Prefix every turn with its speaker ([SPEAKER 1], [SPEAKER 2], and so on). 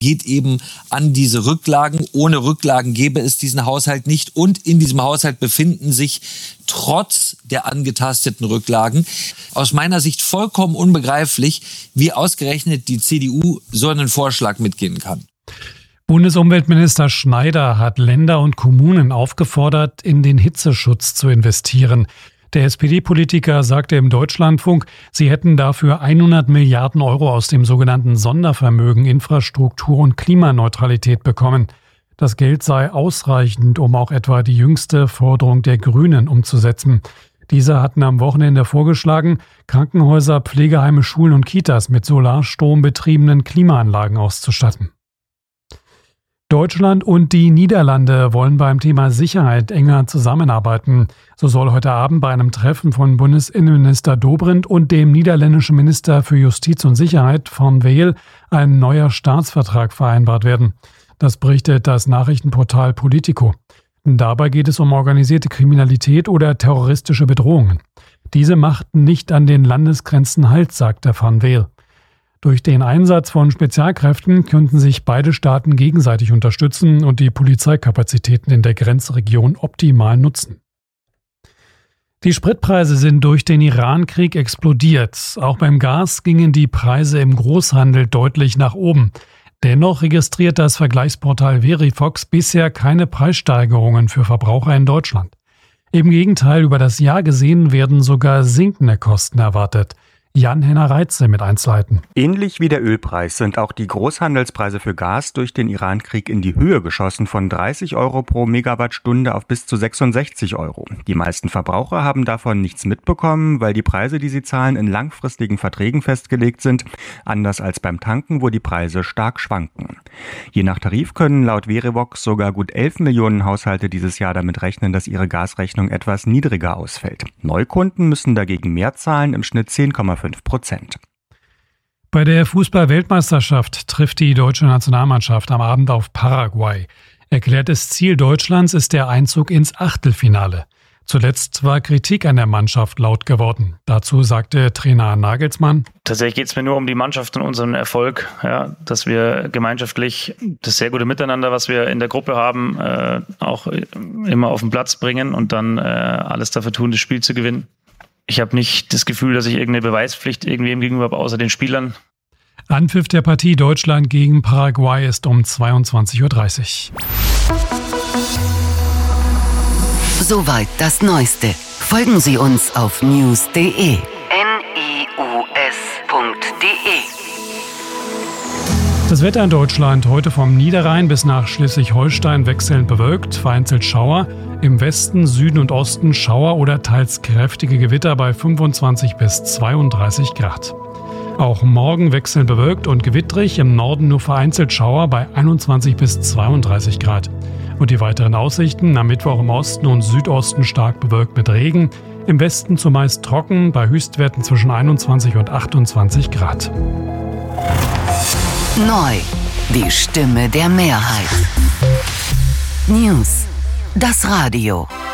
[SPEAKER 1] geht eben an diese Rücklagen. Ohne Rücklagen gäbe es diesen Haushalt nicht. Und in diesem Haushalt befinden sich trotz der angetasteten Rücklagen aus meiner Sicht vollkommen unbegreiflich, wie ausgerechnet die CDU so einen Vorschlag mitgehen kann.
[SPEAKER 2] Bundesumweltminister Schneider hat Länder und Kommunen aufgefordert, in den Hitzeschutz zu investieren. Der SPD-Politiker sagte im Deutschlandfunk, sie hätten dafür 100 Milliarden Euro aus dem sogenannten Sondervermögen Infrastruktur und Klimaneutralität bekommen. Das Geld sei ausreichend, um auch etwa die jüngste Forderung der Grünen umzusetzen. Diese hatten am Wochenende vorgeschlagen, Krankenhäuser, Pflegeheime, Schulen und Kitas mit Solarstrom betriebenen Klimaanlagen auszustatten. Deutschland und die Niederlande wollen beim Thema Sicherheit enger zusammenarbeiten. So soll heute Abend bei einem Treffen von Bundesinnenminister Dobrindt und dem niederländischen Minister für Justiz und Sicherheit Van Weel ein neuer Staatsvertrag vereinbart werden. Das berichtet das Nachrichtenportal Politico. Dabei geht es um organisierte Kriminalität oder terroristische Bedrohungen. Diese machten nicht an den Landesgrenzen Halt, sagte Van Weel. Durch den Einsatz von Spezialkräften könnten sich beide Staaten gegenseitig unterstützen und die Polizeikapazitäten in der Grenzregion optimal nutzen. Die Spritpreise sind durch den Iran-Krieg explodiert. Auch beim Gas gingen die Preise im Großhandel deutlich nach oben. Dennoch registriert das Vergleichsportal Verifox bisher keine Preissteigerungen für Verbraucher in Deutschland. Im Gegenteil, über das Jahr gesehen werden sogar sinkende Kosten erwartet. Jan-Henner Reitze mit Einzelheiten.
[SPEAKER 3] Ähnlich wie der Ölpreis sind auch die Großhandelspreise für Gas durch den Iran-Krieg in die Höhe geschossen, von 30 Euro pro Megawattstunde auf bis zu 66 Euro. Die meisten Verbraucher haben davon nichts mitbekommen, weil die Preise, die sie zahlen, in langfristigen Verträgen festgelegt sind, anders als beim Tanken, wo die Preise stark schwanken. Je nach Tarif können laut Verivox sogar gut 11 Millionen Haushalte dieses Jahr damit rechnen, dass ihre Gasrechnung etwas niedriger ausfällt. Neukunden müssen dagegen mehr zahlen, im Schnitt 10,5%.
[SPEAKER 2] Bei der Fußball-Weltmeisterschaft trifft die deutsche Nationalmannschaft am Abend auf Paraguay. Erklärtes Ziel Deutschlands ist der Einzug ins Achtelfinale. Zuletzt war Kritik an der Mannschaft laut geworden. Dazu sagte Trainer Nagelsmann:
[SPEAKER 4] Tatsächlich geht es mir nur um die Mannschaft und unseren Erfolg, ja, dass wir gemeinschaftlich das sehr gute Miteinander, was wir in der Gruppe haben, auch immer auf den Platz bringen und dann alles dafür tun, das Spiel zu gewinnen. Ich habe nicht das Gefühl, dass ich irgendeine Beweispflicht irgendwem gegenüber habe, außer den Spielern.
[SPEAKER 2] Anpfiff der Partie Deutschland gegen Paraguay ist um 22:30 Uhr.
[SPEAKER 5] Soweit das Neueste. Folgen Sie uns auf news.de.
[SPEAKER 2] Das Wetter in Deutschland heute vom Niederrhein bis nach Schleswig-Holstein wechselnd bewölkt, vereinzelt Schauer. Im Westen, Süden und Osten Schauer oder teils kräftige Gewitter bei 25 bis 32 Grad. Auch morgen wechselnd bewölkt und gewittrig, im Norden nur vereinzelt Schauer bei 21 bis 32 Grad. Und die weiteren Aussichten: am Mittwoch im Osten und Südosten stark bewölkt mit Regen, im Westen zumeist trocken, bei Höchstwerten zwischen 21 und 28 Grad.
[SPEAKER 5] Neu, die Stimme der Mehrheit. News, das Radio.